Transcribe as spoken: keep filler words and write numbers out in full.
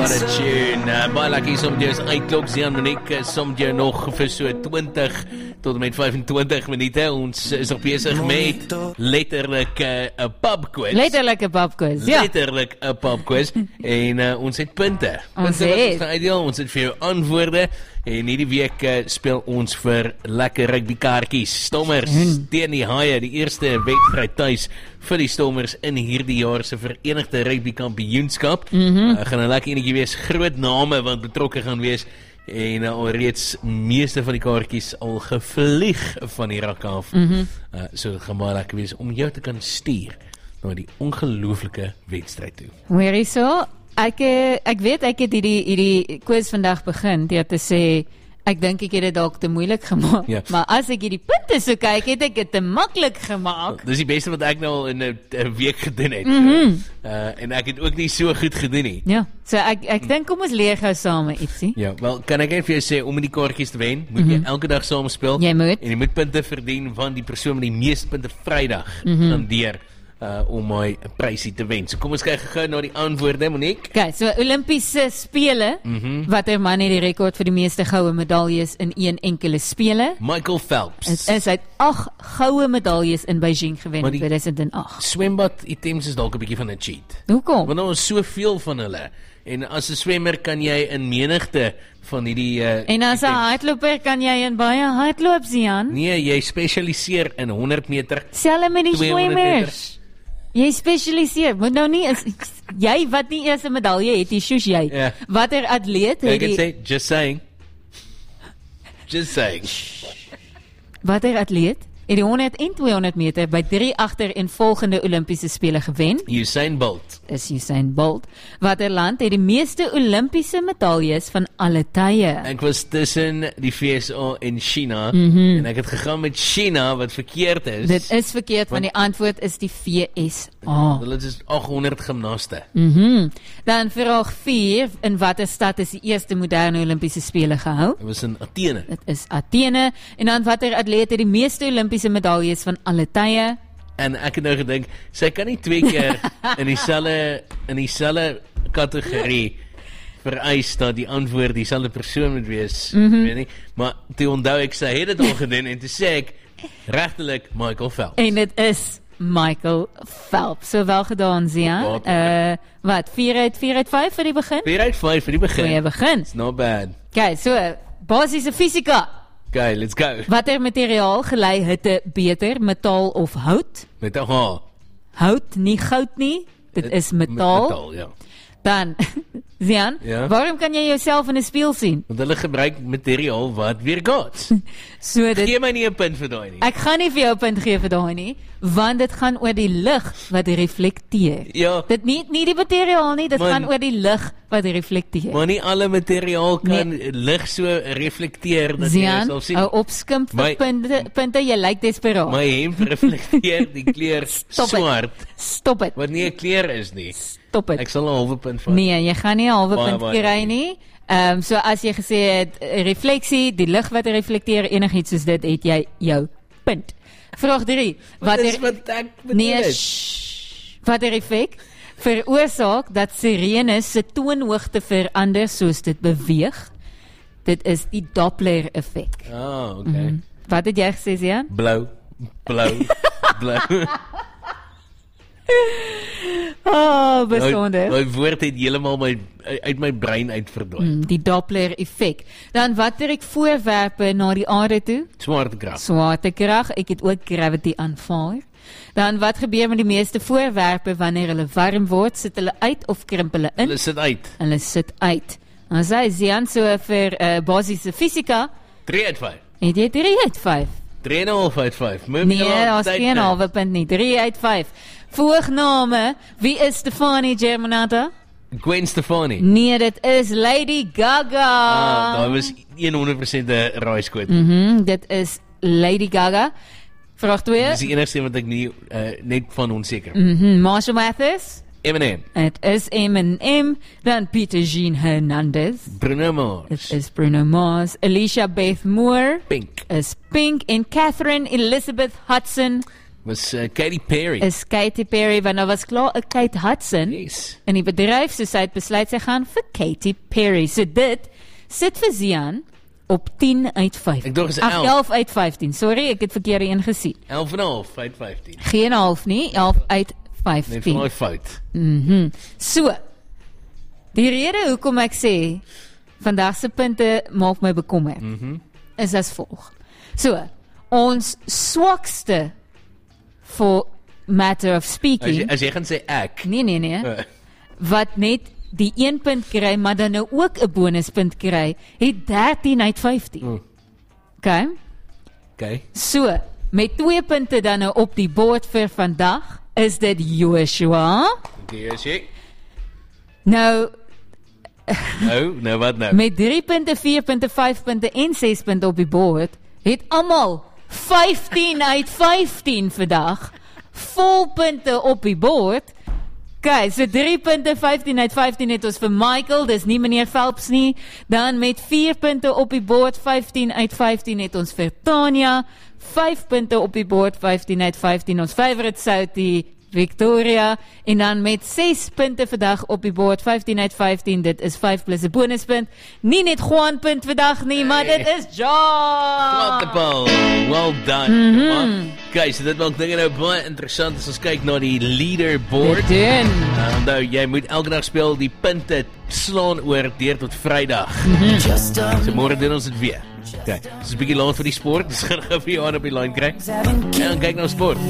What a tune. Uh, baie lekker som jy is uitklok, Sian Monique, som jy nog vir so twintig tot en met vyfentwintig minute. Ons is nog besig met letterlik 'n uh, pub quiz. Letterlik 'n pub quiz, ja. Letterlik 'n pub quiz. En uh, ons het punte. Ons Punte wat het. ons gaan uitdeel, ons het vir jou antwoorde. En hierdie week uh, speel ons vir lekker rugby kaartjies. Stommers mm. teen die Haie, die eerste wedstryd tuis vir die Stommers in hierdie jaar se Verenigde Rugby Kampioenskap. Mm-hmm. Uh, gaan 'n lekker enetjie wees, groot name wat betrokke gaan wees. En uh, alreeds meeste van die kaartjies al gevlieg van die rak af. Mm-hmm. uh, so dit gaan baie lekker wees om jou te kan stuur na die ongelooflike wedstryd toe. Hoor jy so? Ek, ek weet, ek het hierdie, hierdie quiz vandag begin, deur te sê, ek dink ek het dit dalk te moeilik gemaak, ja. Maar as ek hierdie punte so kyk, het ek dit te maklik gemaak. Dis die beste wat ek nou al in 'n week gedoen het. Mm-hmm. uh, en ek het ook nie so goed gedoen nie. Ja, so ek, ek dink kom ons leer gou same ietsie. Ja, wel, kan ek net vir jou sê, om die kaartjies te wen, moet Mm-hmm. jy elke dag saam speel. Jy moet. En jy moet punte verdien van die persoon met die meeste punte Vrydag Mm-hmm. gaan deur. Uh, om my prysie te wen. So kom ons kyk gou na die antwoorde, Monique. Okay, so Olimpiese spele, mm-hmm. watter man het die rekord vir die meeste goue medaljes in een enkele spele? Michael Phelps. Het is uit agt goue medaljes in Beijing gewen in tweeduisend agt. Swembad items is dalk 'n bietjie van 'n cheat. Hoekom? Want daar is soveel van hulle. En as 'n swemmer kan jy in menigte van hierdie uh, En as 'n hardloper kan jy in baie hardloop sien. Nee, jy spesialiseer in honderd meter. Selfs met die tweehonderd swemmers. Jy spesialiseer, moet nou nie is, jy wat nie eers 'n medalje het, jy soos jy. Ja. Watter atleet het Ek kan die sê, just saying. Just saying. Watter atleet het die honderd en tweehonderd meter by drie agtereenvolgende Olimpiese spele gewen? Usain Bolt. Is Usain Bolt. Watter land het die meeste Olimpiese medaljes van alle tye? Ek was tussen die V S A en China, Mhm. en ek het gegaan met China, wat verkeerd is. Dit is verkeerd, want die antwoord is die V S A. Hulle is achthonderd gimnaste. Mhm. Dan vraag vier, in watter stad is die eerste moderne Olimpiese spele gehou? Dit was in Athene. Dit is Athene. En dan watter atleet het die meeste Olimpiese medaljes van alle tye? En ek het nou gedink, sy kan nie twee keer in dieselfde in dieselfde kategorie vereis dat die antwoord dieselfde persoon moet wees, Mhm. weet nie. Maar toe onthou ek sy het dit al gedoen en toe sê ek regtelik Michael Phelps. En dit is Michael Phelps. So wel gedaan, Zia. Wat? Uh, wat, vier uit vier uit vyf vir die begin? vier uit vyf vir die begin. Goeie begin. It's not bad. Okay, so, basiese fisika. Okay, let's go. Watter materiaal gelei hitte beter, metaal of hout? Met 'n H. Hout, nie goud nie. Dit is metaal. Metaal, ja. Dan, Zian, Ja? waarom kan jy jouself in 'n spieël sien? Want hulle gebruik materiaal wat weerkaats. So dit Gee my nie 'n punt vir daai nie. Ek gaan nie vir jou 'n punt gee vir daai nie, want dit gaan oor die lig wat reflekteer. Ja. Dit nie nie die materiaal nie, dit Man, gaan oor die lig wat reflekteer. Maar nie alle materiaal kan Nee. lig so reflekteer dat jy Zian, sal sien. hou opskimp vir My- punte, punte, jy lyk desperaat. My hemp reflekteer die kleur Stop it. swart, Stop dit. wat nie 'n kleur is nie. Stop dit. Ek sal 'n halwe punt vat. Nee, jy gaan nie 'n halwe Baie, punt baie kry dankie. nie. Ehm um, so as jy gesê het eh, refleksie, die lig wat reflekteer, enigiets soos dit, het jy jou punt. Vraag drie. Wat is Watter wat ek bedoel Nee, het? shh, watter effek veroorsaak dat sirenes se toonhoogte verander soos dit beweeg? Dit is die Doppler effek. Ah, okay. Mm. Wat het jy gesê, Zian? Blou, blou, blou. Oh, besonder. My woord het heeltemal my uit my brein uit verdwyn. Mm, die Doppler effek. Dan wat trek voorwerpe na die aarde toe? Swaartekrag. Swaartekrag. Ek het ook gravity aanvaar. Dan wat gebeur met die meeste voorwerpe wanneer hulle warm word? Sit hulle uit of krimp hulle in? Hulle sit uit. Hulle sit uit. Dan sê Zian so vir uh, basiese fisika, drie uit vyf. het jy drie uit vyf. drie en 'n half uit vyf. Moving Nee, along, daar's tyd geen nou. halwe punt nie. drie uit vyf. Voorname, wie is Stefanie Germanata? Gwen Stefani. Nee, dit is Lady Gaga. Ah, daar was honderd persent 'n raaiskoot. Mhm, mm dit is Lady Gaga. Vraag twee. Dis die enigste wat ek nie uh, net van onseker. Mhm, mm Marshall Mathers. Eminem. Het is Eminem. Dan Peter Jean Hernandez. Bruno Mars. Dit is Bruno Mars. Alicia Beth Moore. Pink. Is Pink. En Catherine Elizabeth Hudson. Was uh, Katy Perry. is Katy Perry, want daar was klaar 'n Kate Hudson Yes. in die bedryf, so sy het besluit sy gaan vir Katy Perry. So dit sit vir Zian op tien uit vyf. Ek dink dit is Ag, elf. elf uit vyftien. Sorry, ek het verkeerde een gesien. elf en 'n half uit vyftien. Geen half nie, elf uit Net van vyftien. daai fout. Mhm. So. Die rede hoekom ek sê vandag se punte maak my bekommerd. Mhm. Is as volg. So, ons swakste for matter of As speaking. jy, as jy gaan sê ek. Nee, nee, nee. Uh, Wat net die een punt kry, maar dan nou ook 'n bonuspunt kry, het dertien uit vyftien. Mm. Okay? okay. So, met twee punte dan nou op die bord vir vandag, is dit Joshua. Okay, as jy. Nou, Nou, nou wat nou? met drie punte, vier punte, vyf punte en ses punte op die bord, het almal vyftien uit vyftien vandag. Vol punte op die bord. Okay, so drie punte, vyftien uit vyftien het ons vir Michael, dis nie meneer Phelps nie. Dan met vier punte op die bord, vyftien uit vyftien het ons vir Tanya. vyf punte op die bord, vyftien uit vyftien ons favorite Soutie, Victoria. En dan met ses punte vandag op die bord, vyftien uit vyftien, dit is vyf plus 'n bonuspunt. Nie net Juan punt vandag nie, maar dit is John. Wat 'n bal. Well done. Mhm. Okay, so dit maak dinge nou baie interessant as ons kyk na die leaderboard. Dit doen. Uh, onthou, jy moet elke dag speel, die punte slaan oor deur tot Vrydag. So môre doen ons dit weer. Okay, dis 'n bietjie laat vir die sport, dis gaan gou vir jou aan op die lyn kry. En kyk nou sport.